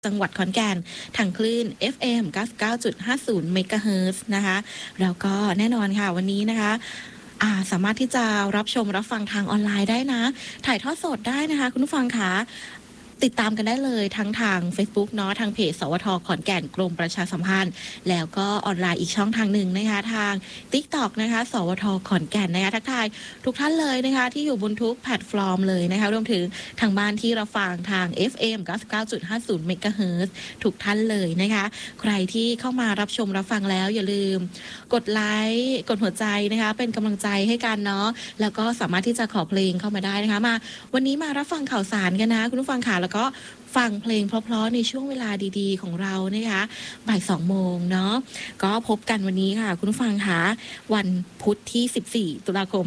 จังหวัดขอนแก่นทางคลื่น FM 99.50 เมกะเฮิรตซ์นะคะแล้วก็แน่นอนค่ะวันนี้นะคะสามารถที่จะรับชมรับฟังทางออนไลน์ได้นะถ่ายทอดสดได้นะคะคุณผู้ฟังคะติดตามกันได้เลยทั้งทาง Facebook เนาะทางเพจสวทขอนแก่นกรมประชาสัมพันธ์แล้วก็ออนไลน์อีกช่องทางหนึ่งนะคะทาง TikTok นะคะสวทขอนแก่นนะคะทักทายทุกท่านเลยนะคะที่อยู่บนทุกแพลตฟอร์มเลยนะคะรวมถึงทางบ้านที่เราฟังทาง FM 99.50 เมกะเฮิรตซ์ทุกท่านเลยนะคะใครที่เข้ามารับชมรับฟังแล้วอย่าลืมกดไลค์กดหัวใจนะคะเป็นกำลังใจให้กันเนาะแล้วก็สามารถที่จะขอเพลงเข้ามาได้นะคะมาวันนี้มารับฟังข่าวสารกันนะคุณผู้ฟังค่ะแล้วก็ฟังเพลงเพราะๆในช่วงเวลาดีๆของเรานะคะบ่าย 2 โมงเนาะก็พบกันวันนี้ค่ะคุณผู้ฟังค่ะวันพุธที่ 14 ตุลาคม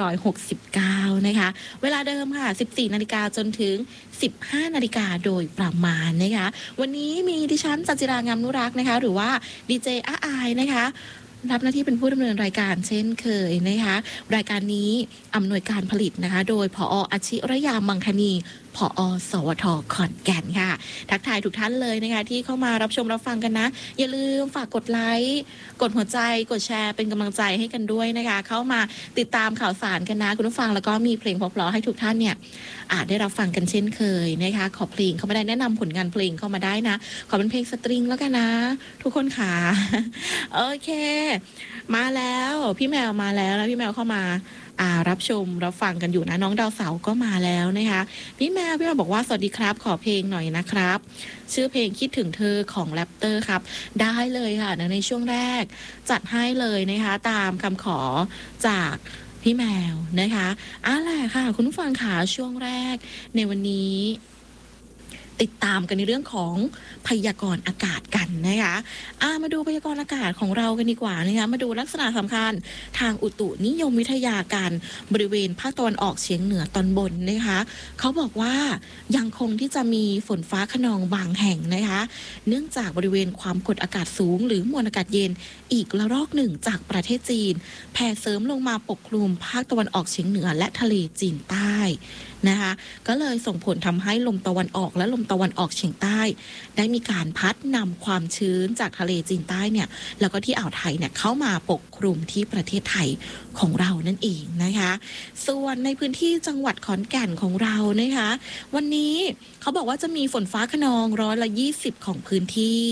2569 นะคะเวลาเดิมค่ะ 14 นาฬิกาจนถึง 15 นาฬิกาโดยประมาณนะคะวันนี้มีดิฉันจันจิรางามนุรักษ์นะคะหรือว่าดีเจอาอายนะคะรับหน้าที่เป็นผู้ดำเนินรายการเช่นเคยนะคะรายการนี้อำนวยการผลิตนะคะโดยผอ.อาชิรยามังคณีผอ.สวทขอนแก่นค่ะทักทายทุกท่านเลยนะคะที่เข้ามารับชมรับฟังกันนะอย่าลืมฝากกดไลค์กดหัวใจกดแชร์เป็นกำลังใจให้กันด้วยนะคะเข้ามาติดตามข่าวสารกันนะคุณผู้ฟังแล้วก็มีเพลงเพราะๆให้ทุกท่านเนี่ยได้รับฟังกันเช่นเคยนะคะขอเพลงเข้ามาได้แนะนำผลงานเพลงเข้ามาได้นะขอเป็นเพลงสตริงแล้วกันนะทุกคนค่ะโอเคมาแล้วพี่แมวมาแล้วพี่แมวเข้ามารับชมรับฟังกันอยู่นะน้องดาวเสาก็มาแล้วนะคะพี่แมวบอกว่าสวัสดีครับขอเพลงหน่อยนะครับชื่อเพลงคิดถึงเธอของแรปเตอร์ครับได้เลยค่ะในช่วงแรกจัดให้เลยนะคะตามคำขอจากพี่แมวนะคะอะไรค่ะคุณผู้ฟังค่ะช่วงแรกในวันนี้ติดตามกันในเรื่องของพยากรณ์อากาศกันนะคะมาดูพยากรณ์อากาศของเรากันดีกว่านะคะมาดูลักษณะสำคัญทางอุตุนิยมวิทยากันบริเวณภาคตะวันออกเฉียงเหนือตอนบนนะคะเขาบอกว่ายังคงที่จะมีฝนฟ้าคะนองบางแห่งนะคะเนื่องจากบริเวณความกดอากาศสูงหรือมวลอากาศเย็นอีกระลอกหนึ่งจากประเทศจีนแผ่เสริมลงมาปกคลุมภาคตะวันออกเฉียงเหนือและทะเลจีนใต้นะคะก็เลยส่งผลทำให้ลมตะวันออกและลมตะวันออกเฉียงใต้ได้มีการพัดนำความชื้นจากทะเลจีนใต้เนี่ยแล้วก็ที่อ่าวไทยเนี่ยเข้ามาปกคลุมที่ประเทศไทยของเรานั่นเองนะคะส่วนในพื้นที่จังหวัดขอนแก่นของเรานะคะวันนี้เขาบอกว่าจะมีฝนฟ้าคะนอง120%ของพื้นที่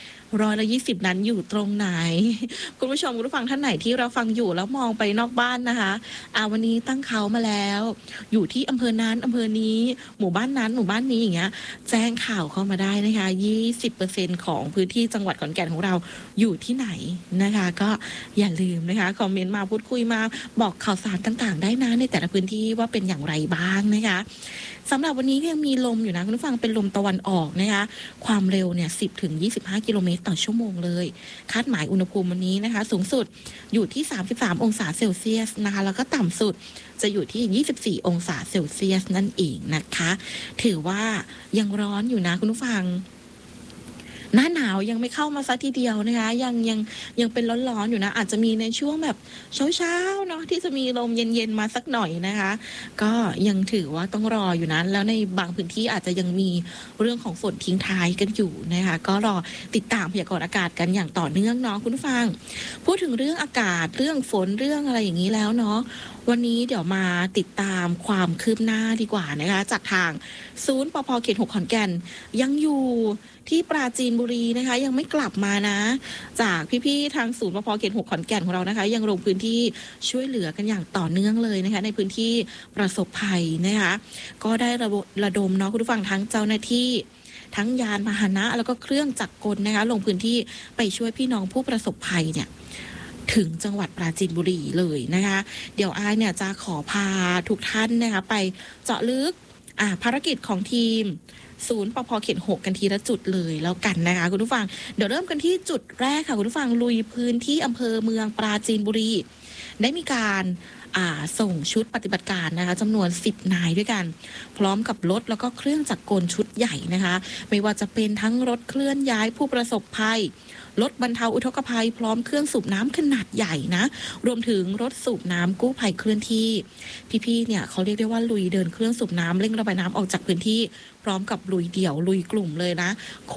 120%นั้นอยู่ตรงไหนคุณผู้ชมคุณผู้ฟังท่านไหนที่เราฟังอยู่แล้วมองไปนอกบ้านนะคะวันนี้ตั้งเขามาแล้วอยู่ที่อำเภอนั้นอำเภอนี้หมู่บ้านนั้นหมู่บ้านนี้อย่างเงี้ยแจ้งข่าวเข้ามาได้นะคะ20%ของพื้นที่จังหวัดขอนแก่นของเราอยู่ที่ไหนนะคะก็อย่าลืมนะคะคอมเมนต์มาพูดคุยมาบอกข่าวสารต่างๆได้นะในแต่ละพื้นที่ว่าเป็นอย่างไรบ้างนะคะสำหรับวันนี้ก็ยังมีลมอยู่นะคุณผู้ฟังเป็นลมตะวันออกนะคะความเร็วเนี่ย10-25 กิโลเมตรต่อชั่วโมงเลยคาดหมายอุณหภูมิวันนี้นะคะสูงสุดอยู่ที่33 องศาเซลเซียสนะคะแล้วก็ต่ำสุดจะอยู่ที่24 องศาเซลเซียสนั่นเองนะคะถือว่ายังร้อนอยู่นะคุณผู้ฟังหน้าหนาวยังไม่เข้ามาซะทีเดียวนะคะยังเป็นร้อนๆอยู่นะอาจจะมีในช่วงแบบเช้าๆเนาะที่จะมีลมเย็นๆมาสักหน่อยนะคะก็ยังถือว่าต้องรออยู่นะแล้วในบางพื้นที่อาจจะยังมีเรื่องของฝนทิ้งท้ายกันอยู่นะคะก็รอติดตามพยากรณ์อากาศกันอย่างต่อเนื่องเนาะคุณผู้ฟังพูดถึงเรื่องอากาศเรื่องฝนเรื่องอะไรอย่างนี้แล้วเนาะวันนี้เดี๋ยวมาติดตามความคืบหน้าดีกว่านะคะจากทางศูนย์ปภ.เขต 6 ขอนแก่นยังอยู่ที่ปราจีนบุรีนะคะยังไม่กลับมานะจากพี่ๆทางศูนย์ปภ.เขต 6 ขอนแก่นของเรานะคะยังลงพื้นที่ช่วยเหลือกันอย่างต่อเนื่องเลยนะคะในพื้นที่ประสบภัยนะคะก็ได้ระดมเนาะคุณผู้ฟังทั้งเจ้าหน้าที่ทั้งยานพาหนะแล้วก็เครื่องจักรกลนะคะลงพื้นที่ไปช่วยพี่น้องผู้ประสบภัยเนี่ยถึงจังหวัดปราจีนบุรีเลยนะคะเดี๋ยวเนี่ยจะขอพาทุกท่านนะคะไปเจาะลึกภารกิจของทีมศูนย์ปภ.เขต 6 กันทีละจุดเลยแล้วกันนะคะคุณผู้ฟังเดี๋ยวเริ่มกันที่จุดแรกค่ะคุณผู้ฟังลุยพื้นที่อำเภอเมืองปราจีนบุรีได้มีการส่งชุดปฏิบัติการนะคะจำนวน10นายด้วยกันพร้อมกับรถแล้วก็เครื่องจักรกลชุดใหญ่นะคะไม่ว่าจะเป็นทั้งรถเคลื่อนย้ายผู้ประสบภัยรถบรรเทาอุทกภัยพร้อมเครื่องสูบน้ำขนาดใหญ่นะรวมถึงรถสูบน้ำกู้ภัยเคลื่อนที่พี่ๆเนี่ยเขาเรียกได้ว่าลุยเดินเครื่องสูบน้ำเร่งระบายน้ำออกจากพื้นที่พร้อมกับลุยเดี่ยวลุยกลุ่มเลยนะ